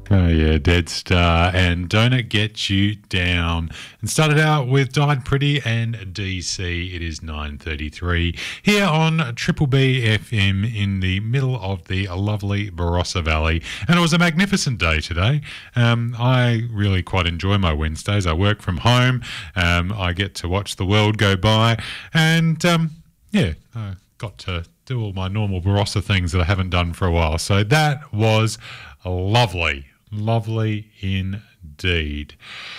Oh yeah, Dead Star and Don't It Get You Down. And started out with Died Pretty and DC. It is 9:33 here on Triple B FM in the middle of the lovely Barossa Valley. And it was a magnificent day today. I really quite enjoy my Wednesdays. I work from home. I get to watch the world go by. And I got to do all my normal Barossa things that I haven't done for a while. So that was lovely. Lovely indeed.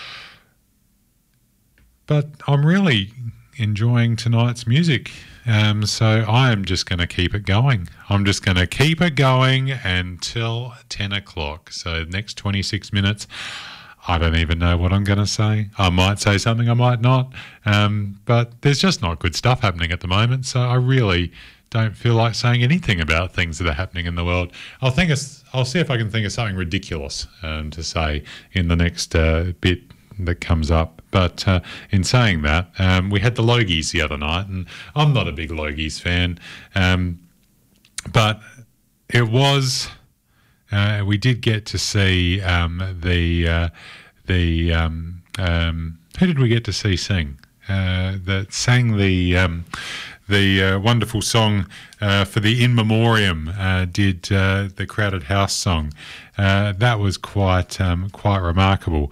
But I'm really enjoying tonight's music. So I am just going to keep it going. I'm just going to keep it going until 10 o'clock. So next 26 minutes, I don't even know what I'm going to say. I might say something, I might not. But there's just not good stuff happening at the moment. So I really don't feel like saying anything about things that are happening in the world. I'll see if I can think of something ridiculous to say in the next bit that comes up. But in saying that, we had the Logies the other night, and I'm not a big Logies fan, but it was. We did get to see who did we get to see sing? That sang the wonderful song for the In Memoriam, did the Crowded House song. That was quite remarkable.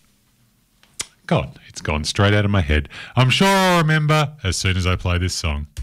God, it's gone straight out of my head. I'm sure I'll remember as soon as I play this song.